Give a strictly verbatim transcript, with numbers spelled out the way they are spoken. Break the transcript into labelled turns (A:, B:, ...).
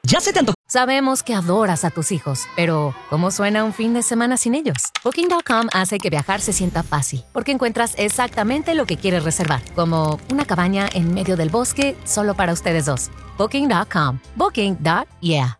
A: Ya se te antojó.
B: Sabemos que adoras a tus hijos, pero ¿cómo suena un fin de semana sin ellos? Booking punto com hace que viajar se sienta fácil, porque encuentras exactamente lo que quieres reservar, como una cabaña en medio del bosque solo para ustedes dos. Booking punto com. Booking. Yeah.